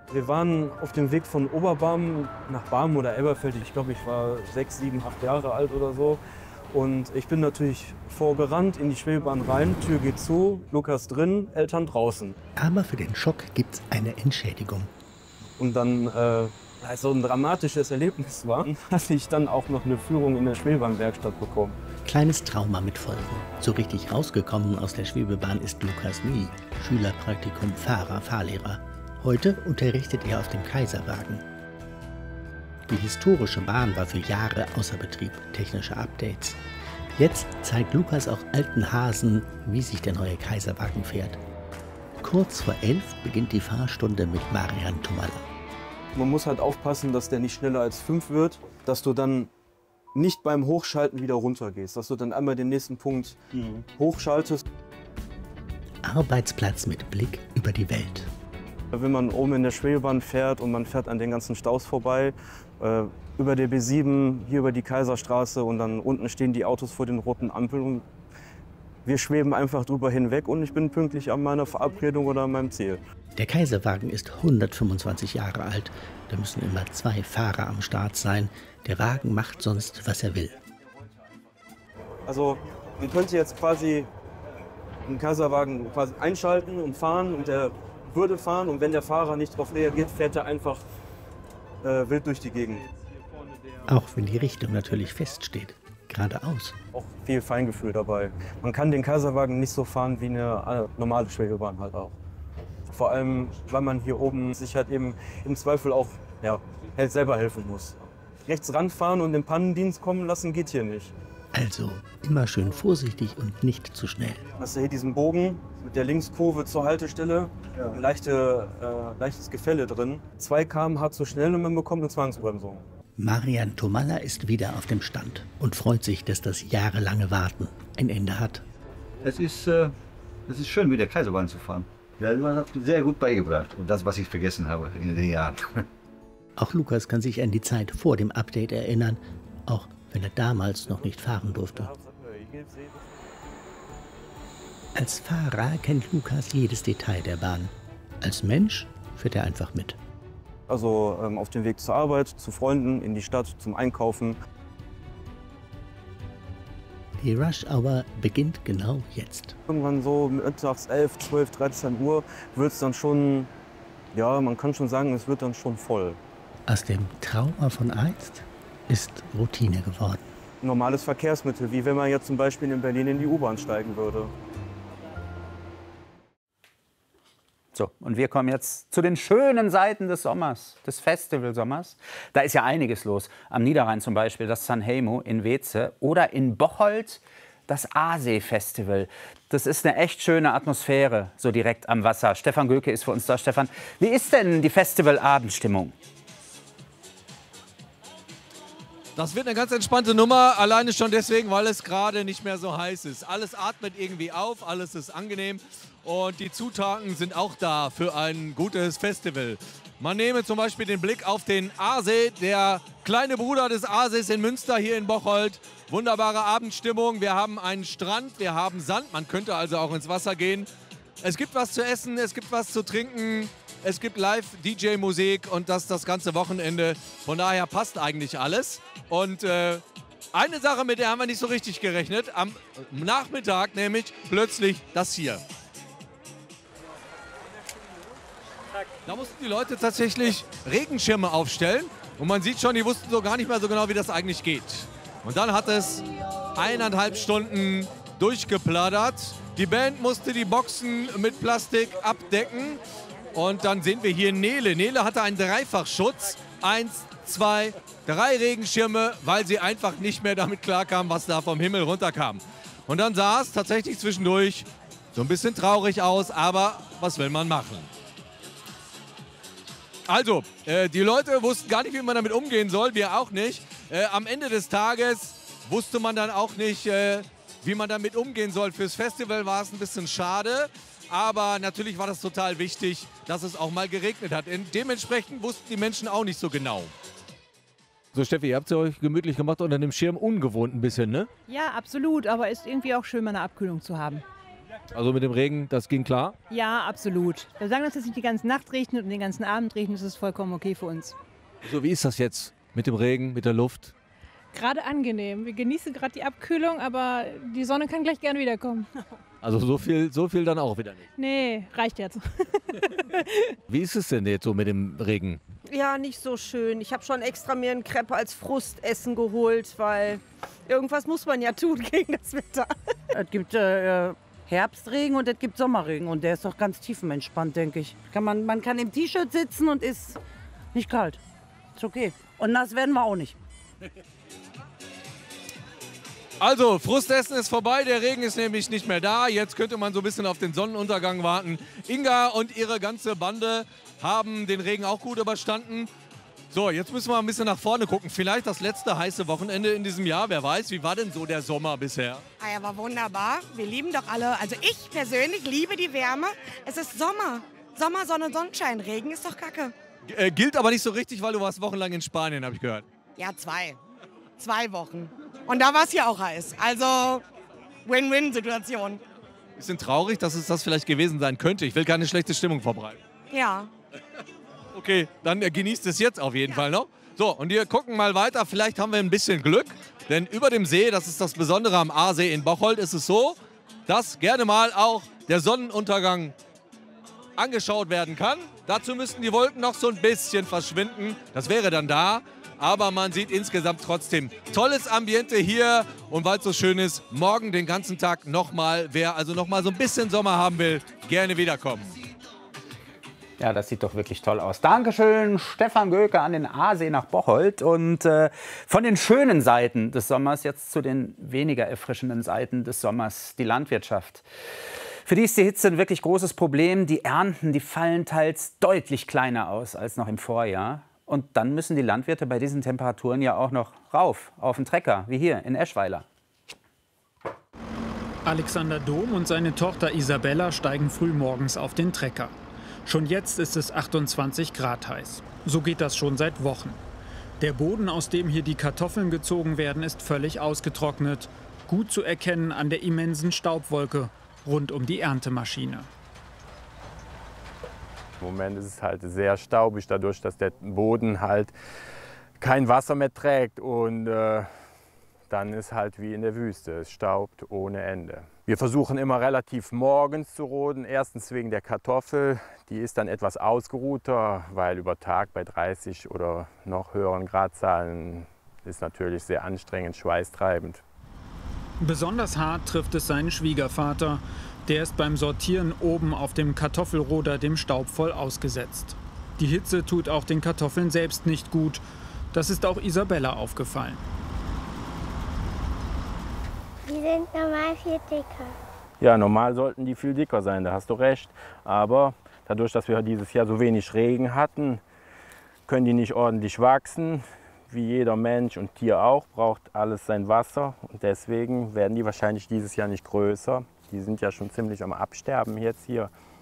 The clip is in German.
Wir waren auf dem Weg von Oberbarm nach Barmen oder Elberfeld. Ich glaube, ich war 6, 7, 8 Jahre alt oder so. Und ich bin natürlich vorgerannt in die Schwebebahn rein. Tür geht zu, Lukas drin, Eltern draußen. Aber für den Schock gibt's eine Entschädigung. Und dann, weil es so ein dramatisches Erlebnis war, hatte ich dann auch noch eine Führung in der Schwebebahnwerkstatt bekommen. Kleines Trauma mit Folgen. So richtig rausgekommen aus der Schwebebahn ist Lukas nie. Schülerpraktikum, Fahrer, Fahrlehrer. Heute unterrichtet er auf dem Kaiserwagen. Die historische Bahn war für Jahre außer Betrieb, technische Updates. Jetzt zeigt Lukas auch alten Hasen, wie sich der neue Kaiserwagen fährt. Kurz vor 11 beginnt die Fahrstunde mit Marian Tomalla. Man muss halt aufpassen, dass der nicht schneller als 5 wird, dass du dann nicht beim Hochschalten wieder runtergehst, dass du dann einmal den nächsten Punkt hochschaltest. Arbeitsplatz mit Blick über die Welt. Wenn man oben in der Schwebebahn fährt und man fährt an den ganzen Staus vorbei, über der B7, hier über die Kaiserstraße und dann unten stehen die Autos vor den roten Ampeln und wir schweben einfach drüber hinweg und ich bin pünktlich an meiner Verabredung oder an meinem Ziel. Der Kaiserwagen ist 125 Jahre alt. Da müssen immer 2 Fahrer am Start sein. Der Wagen macht sonst, was er will. Also man könnte jetzt quasi einen Kaiserwagen quasi einschalten und fahren und der würde fahren und wenn der Fahrer nicht darauf reagiert, fährt er einfach wild durch die Gegend. Auch wenn die Richtung natürlich feststeht. Geradeaus. Auch viel Feingefühl dabei. Man kann den Kaiserwagen nicht so fahren wie eine normale Schwebebahn halt auch. Vor allem, weil man hier oben sich halt eben im Zweifel auch selber helfen muss. Rechts ranfahren und den Pannendienst kommen lassen geht hier nicht. Also immer schön vorsichtig und nicht zu schnell. Hast du hier diesen Bogen mit der Linkskurve zur Haltestelle, ein leichtes Gefälle drin. 2 km/h zu schnell und man bekommt eine Zwangsbremsung. Marian Tomalla ist wieder auf dem Stand und freut sich, dass das jahrelange Warten ein Ende hat. Es ist schön, mit der Kaiserbahn zu fahren. Ja, man hat sehr gut beigebracht und das, was ich vergessen habe in den Jahren. Auch Lukas kann sich an die Zeit vor dem Update erinnern, auch wenn er damals noch nicht fahren durfte. Als Fahrer kennt Lukas jedes Detail der Bahn. Als Mensch fährt er einfach mit. Also auf dem Weg zur Arbeit, zu Freunden, in die Stadt, zum Einkaufen. Die Rush Hour beginnt genau jetzt. Irgendwann so mittags 11, 12, 13 Uhr wird es dann schon, man kann schon sagen, es wird dann schon voll. Aus dem Trauma von einst ist Routine geworden. Normales Verkehrsmittel, wie wenn man jetzt zum Beispiel in Berlin in die U-Bahn steigen würde. So, und wir kommen jetzt zu den schönen Seiten des Sommers, des Festivalsommers. Da ist ja einiges los. Am Niederrhein zum Beispiel das Sanremo in Weeze oder in Bocholt das Aasee-Festival. Das ist eine echt schöne Atmosphäre, so direkt am Wasser. Stefan Göke ist für uns da. Stefan, wie ist denn die Festivalabendstimmung? Das wird eine ganz entspannte Nummer, alleine schon deswegen, weil es gerade nicht mehr so heiß ist. Alles atmet irgendwie auf, alles ist angenehm und die Zutaten sind auch da für ein gutes Festival. Man nehme zum Beispiel den Blick auf den Aasee, der kleine Bruder des Aasees in Münster hier in Bocholt. Wunderbare Abendstimmung, wir haben einen Strand, wir haben Sand, man könnte also auch ins Wasser gehen. Es gibt was zu essen, es gibt was zu trinken. Es gibt Live-DJ-Musik und das ganze Wochenende. Von daher passt eigentlich alles. Und eine Sache, mit der haben wir nicht so richtig gerechnet. Am Nachmittag nämlich plötzlich das hier. Da mussten die Leute tatsächlich Regenschirme aufstellen. Und man sieht schon, die wussten so gar nicht mehr so genau, wie das eigentlich geht. Und dann hat es 1,5 Stunden durchgeplattert. Die Band musste die Boxen mit Plastik abdecken. Und dann sehen wir hier Nele. Nele hatte einen Dreifachschutz. 1, 2, 3 Regenschirme, weil sie einfach nicht mehr damit klarkam, was da vom Himmel runterkam. Und dann sah es tatsächlich zwischendurch so ein bisschen traurig aus, aber was will man machen? Also, die Leute wussten gar nicht, wie man damit umgehen soll, wir auch nicht. Am Ende des Tages wusste man dann auch nicht, wie man damit umgehen soll. Fürs Festival war es ein bisschen schade. Aber natürlich war das total wichtig, dass es auch mal geregnet hat. Dementsprechend wussten die Menschen auch nicht so genau. So Steffi, ihr habt es euch gemütlich gemacht unter dem Schirm, ungewohnt ein bisschen, ne? Ja, absolut, aber ist irgendwie auch schön, mal eine Abkühlung zu haben. Also mit dem Regen, das ging klar? Ja, absolut. Solange es jetzt nicht die ganze Nacht regnet und den ganzen Abend regnet, ist es vollkommen okay für uns. So, wie ist das jetzt mit dem Regen, mit der Luft? Gerade angenehm. Wir genießen gerade die Abkühlung, aber die Sonne kann gleich gerne wiederkommen. Also so viel dann auch wieder nicht. Nee, reicht jetzt. Wie ist es denn jetzt so mit dem Regen? Ja, nicht so schön. Ich habe schon extra mir einen Crepe als Frustessen geholt, weil irgendwas muss man ja tun gegen das Wetter. Es gibt Herbstregen und es gibt Sommerregen und der ist doch ganz tiefenentspannt, denke ich. Man kann im T-Shirt sitzen und ist nicht kalt. Ist okay. Und nass werden wir auch nicht. Also, Frustessen ist vorbei, der Regen ist nämlich nicht mehr da. Jetzt könnte man so ein bisschen auf den Sonnenuntergang warten. Inga und ihre ganze Bande haben den Regen auch gut überstanden. So, jetzt müssen wir ein bisschen nach vorne gucken. Vielleicht das letzte heiße Wochenende in diesem Jahr. Wer weiß, wie war denn so der Sommer bisher? Ah ja, war wunderbar. Wir lieben doch alle, also ich persönlich liebe die Wärme. Es ist Sommer. Sommer, Sonne, Sonnenschein. Regen ist doch kacke. Gilt aber nicht so richtig, weil du warst wochenlang in Spanien, habe ich gehört. Ja, 2 Wochen. Und da war es ja auch heiß. Also Win-Win-Situation. Bisschen traurig, dass es das vielleicht gewesen sein könnte. Ich will keine schlechte Stimmung verbreiten. Ja. Okay, dann genießt es jetzt auf jeden Fall noch. So, und wir gucken mal weiter. Vielleicht haben wir ein bisschen Glück. Denn über dem See, das ist das Besondere am Aasee in Bocholt, ist es so, dass gerne mal auch der Sonnenuntergang angeschaut werden kann. Dazu müssten die Wolken noch so ein bisschen verschwinden. Das wäre dann da. Aber man sieht insgesamt trotzdem tolles Ambiente hier. Und weil es so schön ist, morgen den ganzen Tag nochmal. Wer also nochmal so ein bisschen Sommer haben will, gerne wiederkommen. Ja, das sieht doch wirklich toll aus. Dankeschön, Stefan Göke an den Aasee nach Bocholt. Und von den schönen Seiten des Sommers jetzt zu den weniger erfrischenden Seiten des Sommers, die Landwirtschaft. Für die ist die Hitze ein wirklich großes Problem. Die Ernten, die fallen teils deutlich kleiner aus als noch im Vorjahr. Und dann müssen die Landwirte bei diesen Temperaturen ja auch noch rauf auf den Trecker, wie hier in Eschweiler. Alexander Dom und seine Tochter Isabella steigen früh morgens auf den Trecker. Schon jetzt ist es 28 Grad heiß. So geht das schon seit Wochen. Der Boden, aus dem hier die Kartoffeln gezogen werden, ist völlig ausgetrocknet. Gut zu erkennen an der immensen Staubwolke rund um die Erntemaschine. Im Moment ist es halt sehr staubig, dadurch, dass der Boden halt kein Wasser mehr trägt und dann ist halt wie in der Wüste, es staubt ohne Ende. Wir versuchen immer relativ morgens zu roden, erstens wegen der Kartoffel, die ist dann etwas ausgeruhter, weil über Tag bei 30 oder noch höheren Gradzahlen ist natürlich sehr anstrengend, schweißtreibend. Besonders hart trifft es seinen Schwiegervater. Der ist beim Sortieren oben auf dem Kartoffelroder dem Staub voll ausgesetzt. Die Hitze tut auch den Kartoffeln selbst nicht gut. Das ist auch Isabella aufgefallen. Die sind normal viel dicker. Ja, normal sollten die viel dicker sein, da hast du recht. Aber dadurch, dass wir dieses Jahr so wenig Regen hatten, können die nicht ordentlich wachsen. Wie jeder Mensch und Tier auch, braucht alles sein Wasser. Und deswegen werden die wahrscheinlich dieses Jahr nicht größer. Die sind ja schon ziemlich am Absterben jetzt hier.